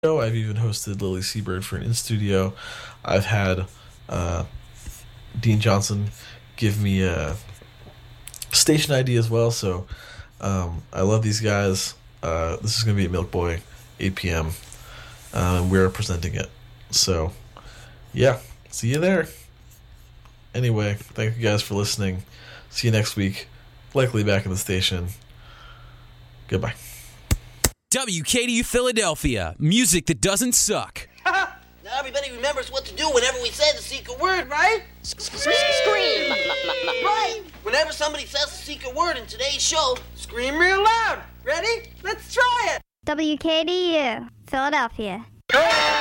show. I've even hosted Lily Seabird for an in-studio. I've had Dean Johnson give me a station ID as well, so I love these guys. This is going to be at Milk Boy, 8 p.m. We're presenting it. So, yeah, see you there. Anyway, thank you guys for listening. See you next week. Likely back in the station. Goodbye. WKDU Philadelphia. Music that doesn't suck. Now everybody remembers what to do whenever we say the secret word, right? Scream! Right! Whenever somebody says the secret word in today's show, scream real loud. Ready? Let's try it! WKDU, Philadelphia.